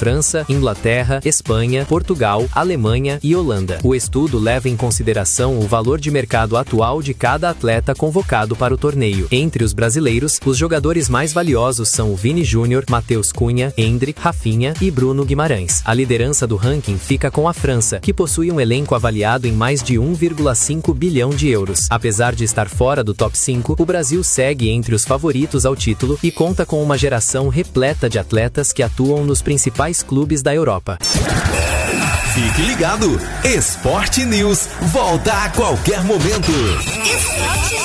França, Inglaterra, Espanha, Portugal, Alemanha e Holanda. O estudo leva em consideração o valor de mercado atual de cada atleta convocado para o torneio. Entre os brasileiros, os jogadores mais valiosos são o Vini Júnior, Matheus Cunha, Endrick, Rafinha e Bruno Guimarães. A liderança do ranking fica com a França, que possui um elenco avaliado em mais de 1,5 bilhão de euros. Apesar de estar fora do top 5, o Brasil segue entre os favoritos ao título e conta com uma geração repleta de atletas que atuam nos principais clubes da Europa. Fique ligado, Esporte News volta a qualquer momento.